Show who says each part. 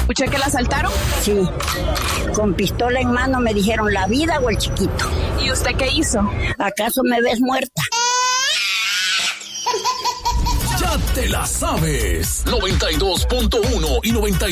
Speaker 1: escuché que la asaltaron.
Speaker 2: Sí, con pistola en mano me dijeron la vida o el chiquito.
Speaker 1: ¿Y usted qué hizo?
Speaker 2: ¿Acaso me ves muerta?
Speaker 3: Ya te la sabes. 92.1 y 92.